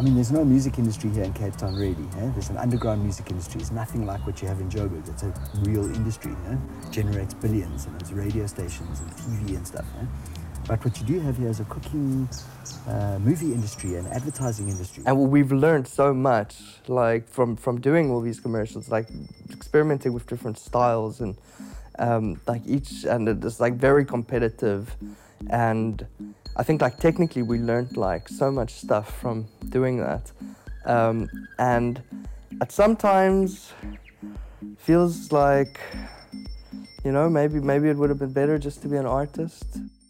I mean, there's no music industry here in Cape Town, really. There's an underground music industry. It's nothing like what you have in Joburg. It's a real industry. Generates billions, and there's radio stations and TV and stuff. But what you do have here is a cooking, movie industry and advertising industry. And we've learned so much, like from doing all these commercials, like experimenting with different styles and and it's like very competitive. And I think like technically we learned like so much stuff from doing that. And at sometimes feels like, maybe it would have been better just to be an artist.